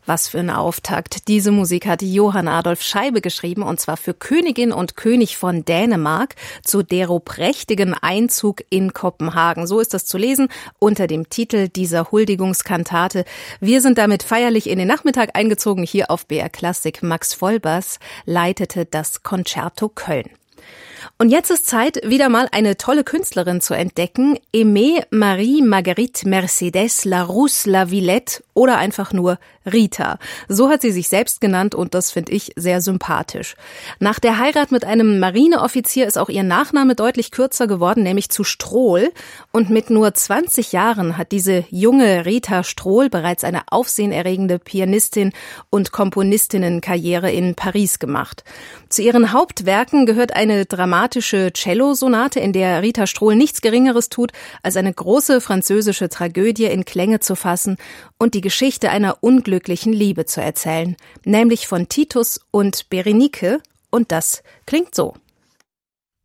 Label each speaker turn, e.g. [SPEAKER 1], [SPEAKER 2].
[SPEAKER 1] Was für ein Auftakt. Diese Musik hat Johann Adolf Scheibe geschrieben, und zwar für Königin und König von Dänemark zu dero prächtigen Einzug in Kopenhagen. So ist das zu lesen unter dem Titel dieser Huldigungskantate. Wir sind damit feierlich in den Nachmittag eingezogen hier auf BR Klassik. Max Vollbers leitete das Concerto Köln. Und jetzt ist Zeit, wieder mal eine tolle Künstlerin zu entdecken. Aimée Marie Marguerite Mercedes Larousse La Villette oder einfach nur Rita. So hat sie sich selbst genannt, und das finde ich sehr sympathisch. Nach der Heirat mit einem Marineoffizier ist auch ihr Nachname deutlich kürzer geworden, nämlich zu Strohl. Und mit nur 20 Jahren hat diese junge Rita Strohl bereits eine aufsehenerregende Pianistin- und Komponistinnenkarriere in Paris gemacht. Zu ihren Hauptwerken gehört eine dramatische Cello-Sonate, in der Rita Strohl nichts Geringeres tut, als eine große französische Tragödie in Klänge zu fassen und die Geschichte einer unglücklichen Liebe zu erzählen, nämlich von Titus und Berenike, und das klingt so.